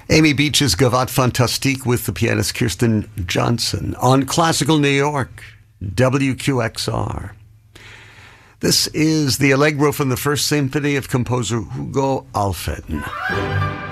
Amy Beach's Gavotte Fantastique with the pianist Kirsten Johnson on Classical New York, WQXR. This is the Allegro from the First Symphony of composer Hugo Alfven.